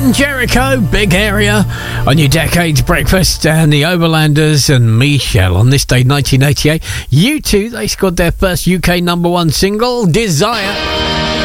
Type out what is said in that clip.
Ken Jericho, Big Area, on your Decades Breakfast, and the Overlanders and Michelle. On this day, 1988, U2, they scored their first UK #1 single, Desire.